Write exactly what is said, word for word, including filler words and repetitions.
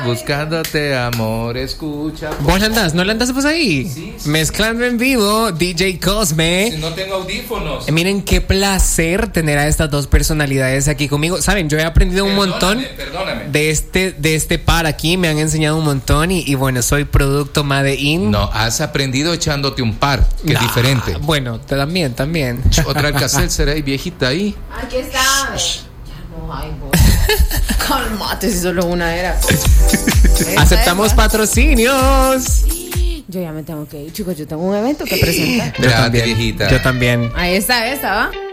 Buscándote amor, escucha. ¿Vos le andás? ¿No le andás vos ahí? Sí, sí. Mezclando en vivo, D J Cosme. Si no tengo audífonos. Eh, Miren qué placer tener a estas dos personalidades aquí conmigo. Saben, yo he aprendido un Perdóname, montón perdóname. de este de este par aquí. Me han enseñado un montón y, y bueno, soy producto Made in. No, has aprendido echándote un par, que Nah, es diferente. Bueno, también, también. Otra Alka-Seltzer ahí, viejita ahí. Aquí está. Ya no hay, vos. Cálmate, si solo una era. Aceptamos Esa, patrocinios. Yo ya me tengo que ir, chicos. Yo tengo un evento que presentar. Yo Gracias, también, viejita. Yo también. Ahí está, esa, ¿va?